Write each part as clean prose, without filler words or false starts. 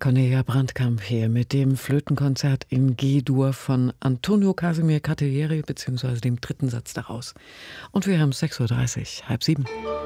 Cornelia Brandkamp hier mit dem Flötenkonzert in G-Dur von Antonio Casimir Cattieri bzw. dem dritten Satz daraus. Und wir haben 6:30 Uhr, 6:30.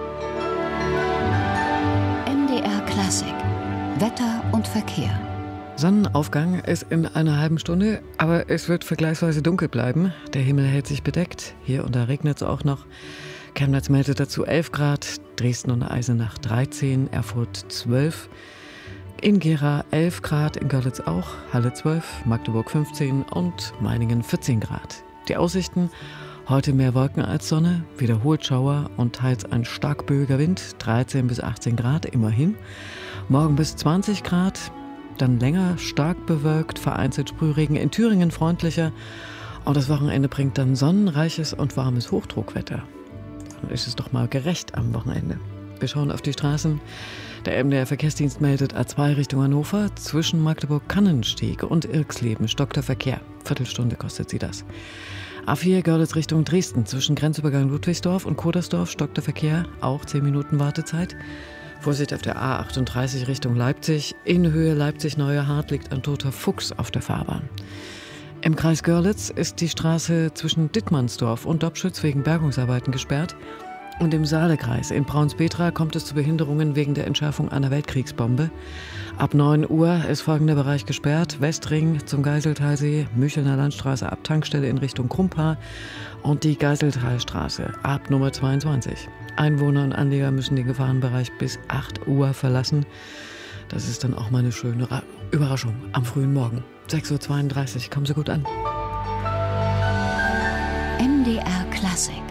MDR Klassik. Wetter und Verkehr. Sonnenaufgang ist in einer halben Stunde, aber es wird vergleichsweise dunkel bleiben. Der Himmel hält sich bedeckt. Hier und da regnet es auch noch. Chemnitz meldet dazu 11 Grad, Dresden und Eisenach 13, Erfurt 12. In Gera 11 Grad, in Görlitz auch, Halle 12, Magdeburg 15 und Meiningen 14 Grad. Die Aussichten: heute mehr Wolken als Sonne, wiederholt Schauer und teils ein stark böiger Wind, 13 bis 18 Grad immerhin. Morgen bis 20 Grad, dann länger stark bewölkt, vereinzelt Sprühregen, in Thüringen freundlicher. Und das Wochenende bringt dann sonnenreiches und warmes Hochdruckwetter. Dann ist es doch mal gerecht am Wochenende. Wir schauen auf die Straßen. Der MDR Verkehrsdienst meldet A2 Richtung Hannover. Zwischen Magdeburg-Kannensteg und Irxleben stockt der Verkehr. Viertelstunde kostet sie das. A4 Görlitz Richtung Dresden. Zwischen Grenzübergang Ludwigsdorf und Kodersdorf stockt der Verkehr. Auch 10 Minuten Wartezeit. Vorsicht auf der A38 Richtung Leipzig. In Höhe Leipzig-Neuerhardt liegt ein toter Fuchs auf der Fahrbahn. Im Kreis Görlitz ist die Straße zwischen Dittmannsdorf und Dobschütz wegen Bergungsarbeiten gesperrt. Und im Saalekreis in Braunspetra kommt es zu Behinderungen wegen der Entschärfung einer Weltkriegsbombe. Ab 9 Uhr ist folgender Bereich gesperrt: Westring zum Geiseltalsee, Müchelner Landstraße ab Tankstelle in Richtung Krumphaar und die Geiseltalstraße ab Nummer 22. Einwohner und Anlieger müssen den Gefahrenbereich bis 8 Uhr verlassen. Das ist dann auch mal eine schöne Überraschung am frühen Morgen. 6:32 Uhr, kommen Sie gut an. MDR Klassik.